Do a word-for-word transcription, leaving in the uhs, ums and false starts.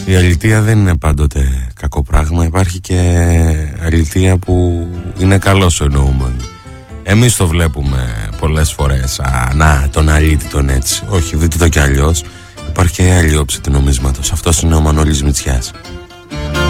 Η αλητεία δεν είναι πάντοτε κακό πράγμα. Υπάρχει και αλητεία που είναι καλός εννοούμενο. Εμείς το βλέπουμε πολλές φορές. Α, να, τον αλήτη τον έτσι. Όχι, δείτε το κι αλλιώς. Υπάρχει και άλλη όψη του νομίσματος. Αυτός είναι ο Μανώλης Μητσιάς.